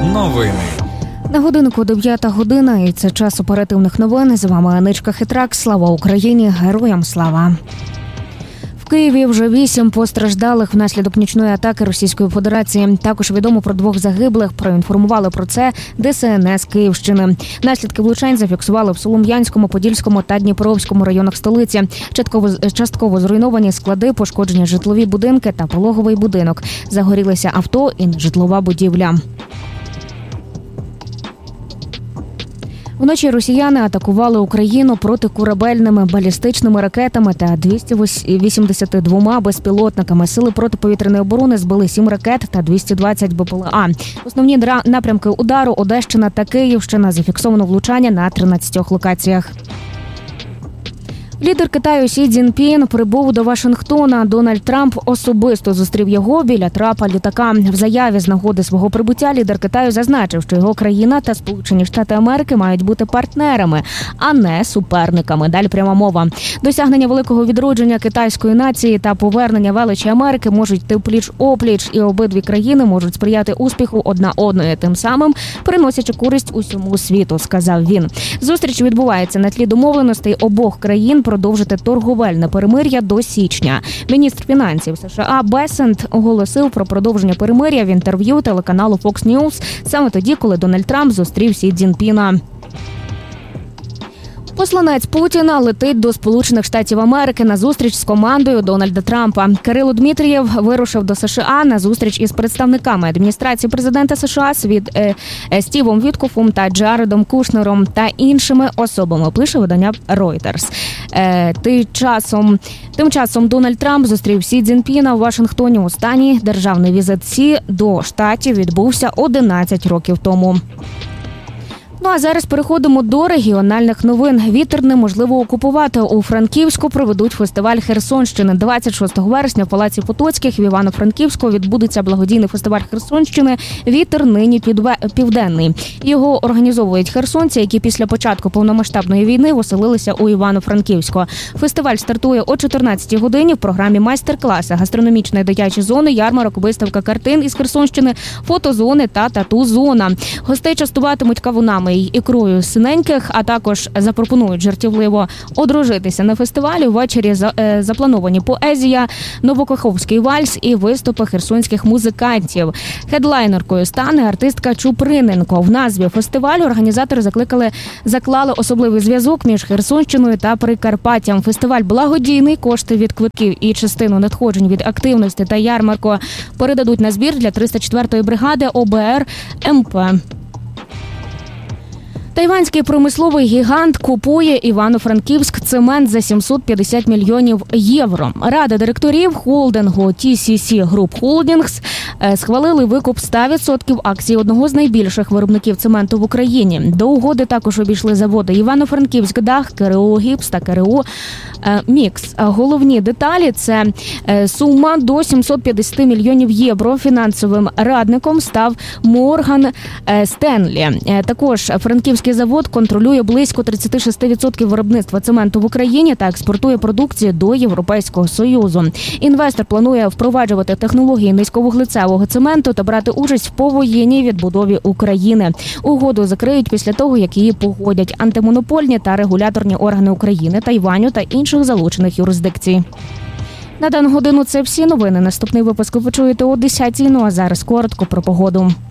Новини. На годинку 9 година, і це час оперативних новин. З вами Аничка Хитрак. Слава Україні! Героям слава! В Києві вже 8 постраждалих внаслідок нічної атаки Російської Федерації. Також відомо про 2 загиблих. Проінформували про це ДСНС Київщини. Наслідки влучань зафіксували в Солом'янському, Подільському та Дніпровському районах столиці. Частково зруйновані склади, пошкоджені житлові будинки та пологовий будинок. Загорілися авто і житлова будівля. Вночі росіяни атакували Україну протикорабельними балістичними ракетами та 282 безпілотниками. Сили протиповітряної оборони збили 7 ракет та 220 БПЛА. Основні напрямки удару – Одещина та Київщина. Зафіксовано влучання на 13 локаціях. Лідер Китаю Сі Цзіньпін прибув до Вашингтона. Дональд Трамп особисто зустрів його біля трапа літака. В заяві з нагоди свого прибуття лідер Китаю зазначив, що його країна та Сполучені Штати Америки мають бути партнерами, а не суперниками. Далі пряма мова. Досягнення великого відродження китайської нації та повернення величі Америки можуть йти пліч-опліч, і обидві країни можуть сприяти успіху одна одної, тим самим приносячи користь усьому світу, сказав він. Зустріч відбувається на тлі домовленостей обох країн продовжити торговельне перемир'я до січня. Міністр фінансів США Бесент оголосив про продовження перемир'я в інтерв'ю телеканалу Fox News саме тоді, коли Дональд Трамп зустрів Сі Цзіньпіна. Посланець Путіна летить до Сполучених Штатів Америки на зустріч з командою Дональда Трампа. Кирило Дмитрієв вирушив до США на зустріч із представниками адміністрації президента США Стівом Віткофом та Джаредом Кушнером та іншими особами, пише видання Reuters. Тим часом Дональд Трамп зустрів Сі Цзіньпіна в Вашингтоні. Останній державний візит Сі до Штатів відбувся 11 років тому. Ну а зараз переходимо до регіональних новин. Вітер неможливо окупувати. У Франківську проведуть фестиваль Херсонщини. 26 вересня в Палаці Потоцьких в Івано-Франківську відбудеться благодійний фестиваль Херсонщини «Вітер нині південний». Його організовують херсонці, які після початку повномасштабної війни оселилися у Івано-Франківську. Фестиваль стартує о 14-й годині. В програмі майстер-класи, гастрономічні дитячі зони, ярмарок, виставка картин із Херсонщини, фотозони та тату-зона. Гостей частуватимуть кавунами і ікрою синеньких, а також запропонують жартівливо одружитися на фестивалі. Ввечері заплановані поезія, новокаховський вальс і виступи херсонських музикантів. Хедлайнеркою стане артистка Чуприненко. В назві фестивалю організатори заклали особливий зв'язок між Херсонщиною та Прикарпаттям. Фестиваль благодійний, кошти від квитків і частину надходжень від активності та ярмарку передадуть на збір для 304-ї бригади ОБР МП. Тайванський промисловий гігант купує Івано-Франківськ цемент за 750 мільйонів євро. Рада директорів холдингу TCC Group Holdings схвалили викуп 100% акцій одного з найбільших виробників цементу в Україні. До угоди також обійшли заводи Івано-Франківськ Дах, КРО Гіпс та КРО Мікс. Головні деталі – це сума до 750 мільйонів євро. Фінансовим радником став Морган Стенлі. Також Франківський завод контролює близько 36% виробництва цементу в Україні та експортує продукцію до Європейського Союзу. Інвестор планує впроваджувати технології низьковуглецевого цементу та брати участь в повоєнній відбудові України. Угоду закриють після того, як її погодять антимонопольні та регуляторні органи України, Тайваню та інших залучених юрисдикцій. На дану годину це всі новини. Наступний випуск ви почуєте о 10-й. Ну а зараз коротко про погоду.